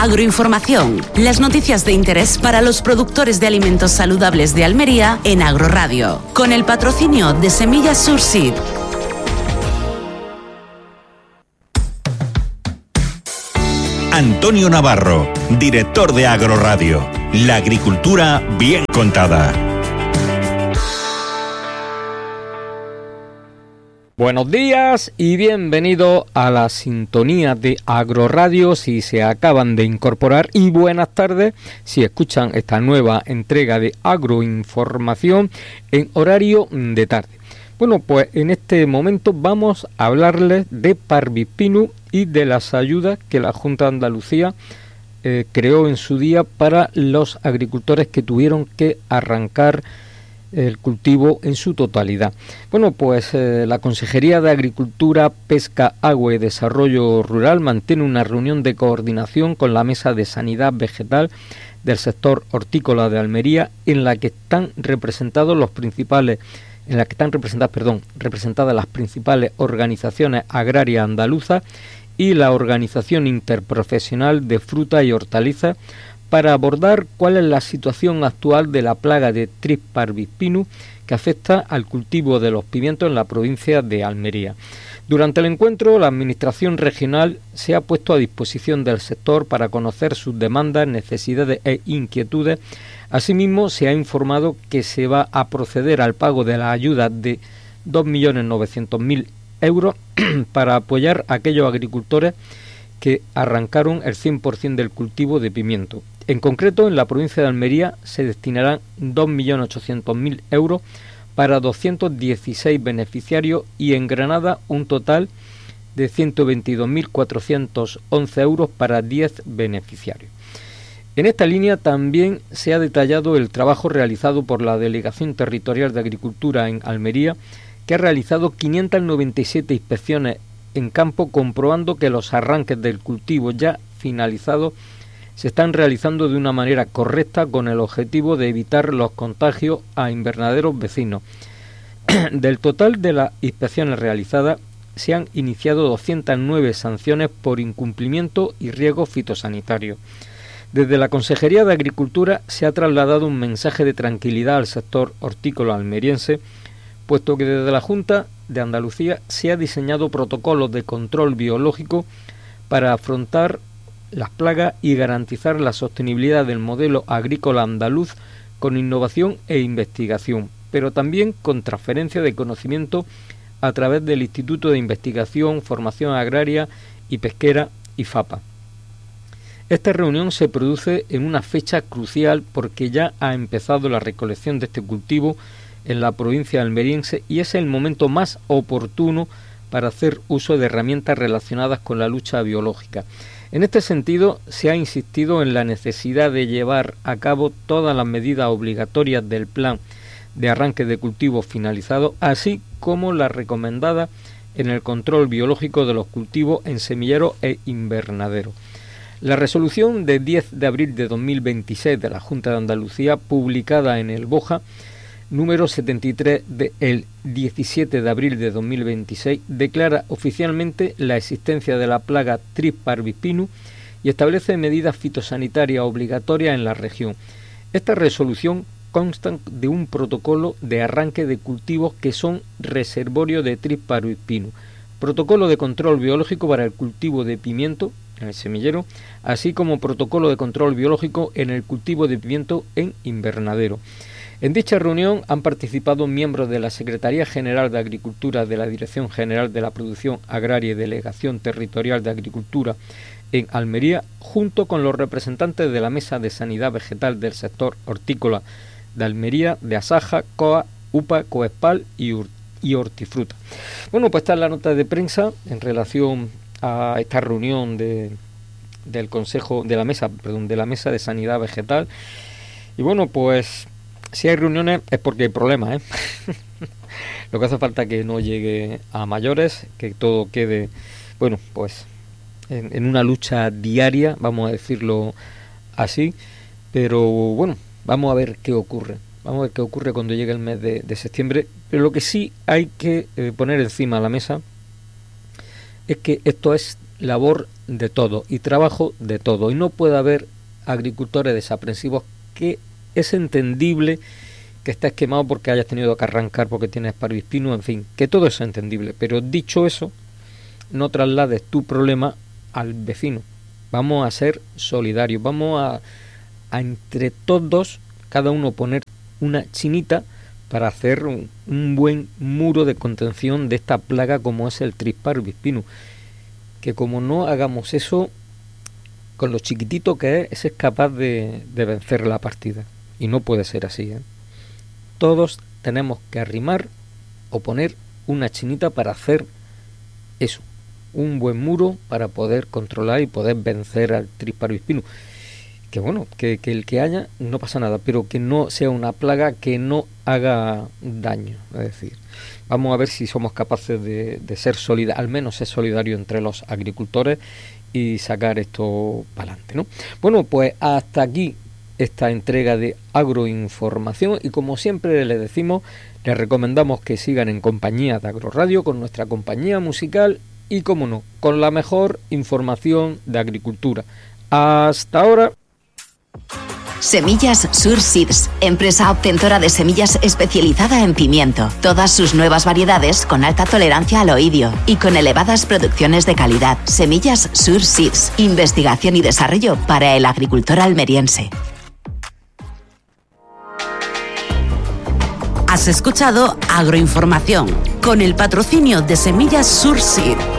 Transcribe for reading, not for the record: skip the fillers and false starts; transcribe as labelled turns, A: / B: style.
A: Agroinformación, las noticias de interés para los productores de alimentos saludables de Almería en Agroradio, con el patrocinio de Semillas Surseed.
B: Antonio Navarro, director de Agroradio. La agricultura bien contada.
C: Buenos días y bienvenidos a la sintonía de Agroradio si se acaban de incorporar, y buenas tardes si escuchan esta nueva entrega de Agroinformación en horario de tarde. Bueno, pues en este momento vamos a hablarles de Parvis Pinus y de las ayudas que la Junta de Andalucía creó en su día para los agricultores que tuvieron que arrancar el cultivo en su totalidad. Bueno, pues la Consejería de Agricultura, Pesca, Agua y Desarrollo Rural mantiene una reunión de coordinación con la Mesa de Sanidad Vegetal del sector hortícola de Almería, en la que están representadas las principales organizaciones agrarias andaluzas y la Organización Interprofesional de Fruta y Hortalizas, para abordar cuál es la situación actual de la plaga de Trix Parvis Pinus que afecta al cultivo de los pimientos en la provincia de Almería. Durante el encuentro, la Administración regional se ha puesto a disposición del sector para conocer sus demandas, necesidades e inquietudes. Asimismo, se ha informado que se va a proceder al pago de la ayuda de 2.900.000 euros para apoyar a aquellos agricultores que arrancaron el 100% del cultivo de pimiento. En concreto, en la provincia de Almería se destinarán 2.800.000 euros para 216 beneficiarios y en Granada un total de 122.411 euros para 10 beneficiarios. En esta línea también se ha detallado el trabajo realizado por la Delegación Territorial de Agricultura en Almería, que ha realizado 597 inspecciones en campo, comprobando que los arranques del cultivo ya finalizados se están realizando de una manera correcta con el objetivo de evitar los contagios a invernaderos vecinos. Del total de las inspecciones realizadas, se han iniciado 209 sanciones por incumplimiento y riesgo fitosanitario. Desde la Consejería de Agricultura se ha trasladado un mensaje de tranquilidad al sector hortícola almeriense, puesto que desde la Junta de Andalucía se ha diseñado protocolos de control biológico para afrontar las plagas y garantizar la sostenibilidad del modelo agrícola andaluz con innovación e investigación, pero también con transferencia de conocimiento a través del Instituto de Investigación, Formación Agraria y Pesquera, IFAPA. Esta reunión se produce en una fecha crucial porque ya ha empezado la recolección de este cultivo en la provincia almeriense y es el momento más oportuno para hacer uso de herramientas relacionadas con la lucha biológica. En este sentido, se ha insistido en la necesidad de llevar a cabo todas las medidas obligatorias del plan de arranque de cultivo finalizado, así como las recomendadas en el control biológico de los cultivos en semillero e invernadero. La resolución de 10 de abril de 2026 de la Junta de Andalucía, publicada en el BOJA, número 73 del 17 de abril de 2026, declara oficialmente la existencia de la plaga Trix Parvis Pinus y establece medidas fitosanitarias obligatorias en la región. Esta resolución consta de un protocolo de arranque de cultivos que son reservorios de Trix Parvis Pinus, protocolo de control biológico para el cultivo de pimiento en el semillero, así como protocolo de control biológico en el cultivo de pimiento en invernadero. En dicha reunión han participado miembros de la Secretaría General de Agricultura de la Dirección General de la Producción Agraria y Delegación Territorial de Agricultura en Almería, junto con los representantes de la Mesa de Sanidad Vegetal del sector hortícola de Almería, de Asaja, COA, UPA, COESPAL y Hortifruta. Bueno, pues esta es la nota de prensa en relación a esta reunión del Consejo de la Mesa de Sanidad Vegetal. Y bueno, pues si hay reuniones es porque hay problemas, Lo que hace falta es que no llegue a mayores, que todo quede, bueno, pues en una lucha diaria, vamos a decirlo así, pero bueno, vamos a ver qué ocurre. Vamos a ver qué ocurre cuando llegue el mes de septiembre. Pero lo que sí hay que poner encima de la mesa es que esto es labor de todo y trabajo de todo, y no puede haber agricultores desaprensivos, que es entendible que estés quemado porque hayas tenido que arrancar porque tienes parvispino, en fin, que todo es entendible, pero dicho eso, no traslades tu problema al vecino. Vamos a ser solidarios, vamos a entre todos, cada uno poner una chinita para hacer un buen muro de contención de esta plaga como es el Tris parvispinus, que como no hagamos eso, con lo chiquitito que es capaz de vencer la partida, y no puede ser así, ¿eh? Todos tenemos que arrimar o poner una chinita para hacer eso, un buen muro para poder controlar y poder vencer al Tris parvispinus. Que bueno, que el que haya no pasa nada, pero que no sea una plaga que no haga daño. Es decir, vamos a ver si somos capaces de ser solidarios, al menos ser solidarios entre los agricultores y sacar esto para adelante, ¿no? Bueno, pues hasta aquí esta entrega de agroinformación, y como siempre les decimos, les recomendamos que sigan en compañía de Agroradio, con nuestra compañía musical y, como no, con la mejor información de agricultura. Hasta ahora.
D: Semillas Sur Seeds, empresa obtentora de semillas especializada en pimiento. Todas sus nuevas variedades con alta tolerancia al oidio y con elevadas producciones de calidad. Semillas Sur Seeds, investigación y desarrollo para el agricultor almeriense.
A: Has escuchado Agroinformación con el patrocinio de Semillas Sur Seed.